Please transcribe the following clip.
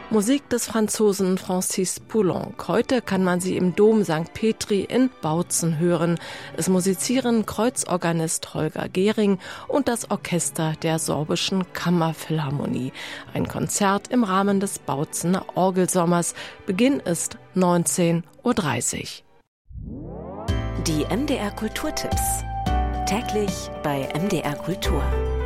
Musik des Franzosen Francis Poulenc. Heute kann man sie im Dom St. Petri in Bautzen hören. Es musizieren Kreuzorganist Holger Gehring und das Orchester der Sorbischen Kammerphilharmonie. Ein Konzert im Rahmen des Bautzener Orgelsommers. Beginn ist 19:30 Uhr. Die MDR Kulturtipps. Täglich bei MDR Kultur.